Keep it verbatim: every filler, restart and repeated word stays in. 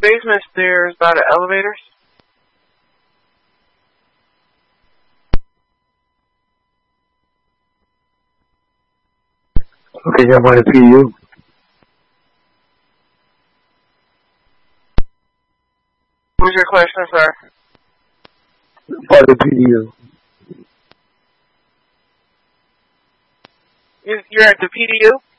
basement stairs by the elevators? Okay, yeah, by the P D U. What's your question, sir? By the P D U. You're at the P D U?